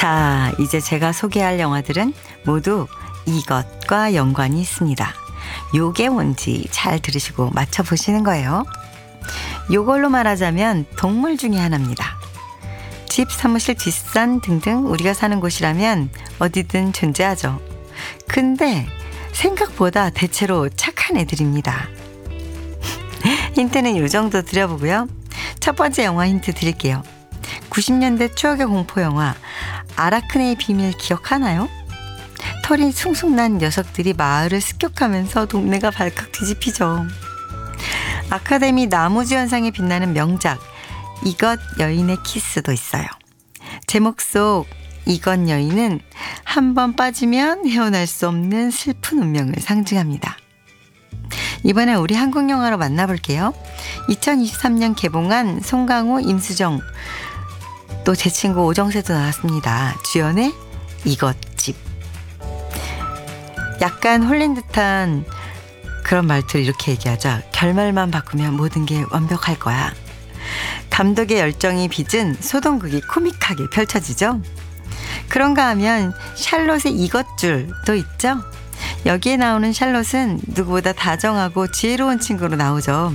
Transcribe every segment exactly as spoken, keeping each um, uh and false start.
자, 이제 제가 소개할 영화들은 모두 이것과 연관이 있습니다. 요게 뭔지 잘 들으시고 맞춰보시는 거예요. 요걸로 말하자면 동물 중에 하나입니다. 집, 사무실, 뒷산 등등 우리가 사는 곳이라면 어디든 존재하죠. 근데 생각보다 대체로 착한 애들입니다. 힌트는 요 정도 드려보고요. 첫 번째 영화 힌트 드릴게요. 구십 년대 추억의 공포영화 아라크네의 비밀 기억하나요? 털이 숭숭 난 녀석들이 마을을 습격하면서 동네가 발칵 뒤집히죠. 아카데미 나무주연상에 빛나는 명작 이것 여인의 키스도 있어요. 제목 속 이것 여인은 한 번 빠지면 헤어날 수 없는 슬픈 운명을 상징합니다. 이번에 우리 한국 영화로 만나볼게요. 이천이십삼 년 개봉한 송강호, 임수정 또 제 친구 오정세도 나왔습니다. 주연의 이것집. 약간 홀린 듯한 그런 말투를 이렇게 얘기하죠. 결말만 바꾸면 모든 게 완벽할 거야. 감독의 열정이 빚은 소동극이 코믹하게 펼쳐지죠. 그런가 하면 샬롯의 이것줄도 있죠. 여기에 나오는 샬롯은 누구보다 다정하고 지혜로운 친구로 나오죠.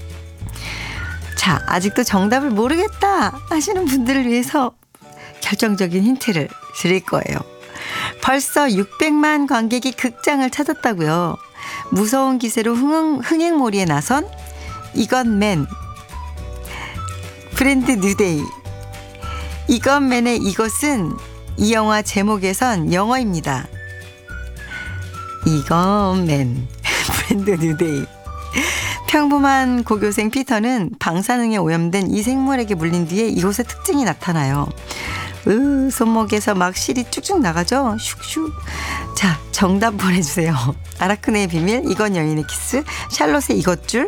자, 아직도 정답을 모르겠다 하시는 분들을 위해서 결정적인 힌트를 드릴 거예요. 벌써 육백만 관객이 극장을 찾았다고요. 무서운 기세로 흥, 흥행몰이에 나선 이것맨 브랜드 뉴데이. 이것맨의 이것은 이 영화 제목에선 영어입니다. 이것맨 브랜드 뉴데이. 평범한 고교생 피터는 방사능에 오염된 이 생물에게 물린 뒤에 이곳의 특징이 나타나요. 으, 손목에서 막 실이 쭉쭉 나가죠. 슉슉. 자, 정답 보내주세요. 아라크네의 비밀, 이것 여인의 키스, 샬롯의 이것줄,